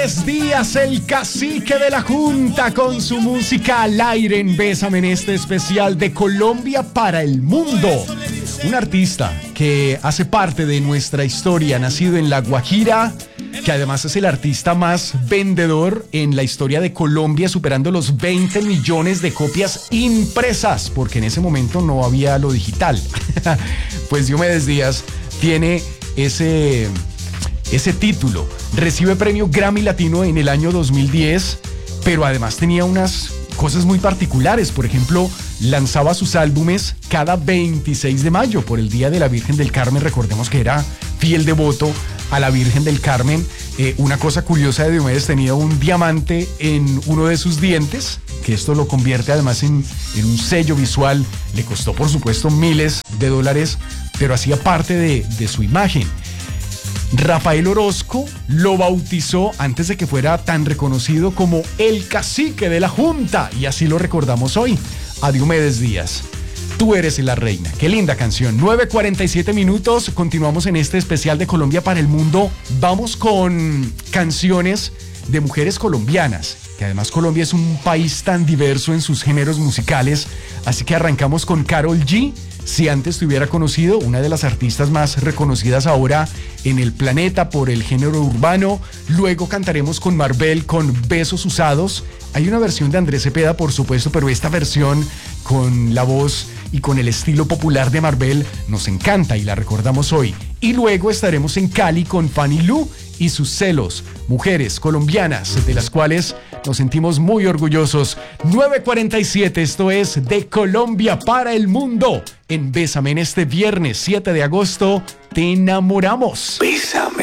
Buenos días, el cacique de la Junta con su música al aire en Bésame en este especial de Colombia para el mundo. Un artista que hace parte de nuestra historia, nacido en La Guajira, que además es el artista más vendedor en la historia de Colombia, superando los 20 millones de copias impresas, porque en ese momento no había lo digital. Pues Diomedes Díaz tiene ese título. Recibe premio Grammy Latino en el año 2010, pero además tenía unas cosas muy particulares. Por ejemplo, lanzaba sus álbumes cada 26 de mayo por el Día de la Virgen del Carmen. Recordemos que era fiel devoto a la Virgen del Carmen. Una cosa curiosa de Diomedes, tenía un diamante en uno de sus dientes, que esto lo convierte además en un sello visual. Le costó, por supuesto, miles de dólares, pero hacía parte de su imagen. Rafael Orozco lo bautizó antes de que fuera tan reconocido como el cacique de la Junta, y así lo recordamos hoy, a Diomedes Díaz. Tú eres la reina. Qué linda canción. 9:47 minutos. Continuamos en este especial de Colombia para el mundo. Vamos con canciones de mujeres colombianas, que además Colombia es un país tan diverso en sus géneros musicales. Así que arrancamos con Karol G. Si antes te hubiera conocido, una de las artistas más reconocidas ahora en el planeta por el género urbano. Luego cantaremos con Marvel con Besos Usados. Hay una versión de Andrés Cepeda, por supuesto, pero esta versión con la voz y con el estilo popular de Marvel nos encanta y la recordamos hoy. Y luego estaremos en Cali con Fanny Lu y sus celos, mujeres colombianas de las cuales nos sentimos muy orgullosos. 9:47, esto es de Colombia para el mundo. En Bésame en este viernes 7 de agosto, te enamoramos. Bésame.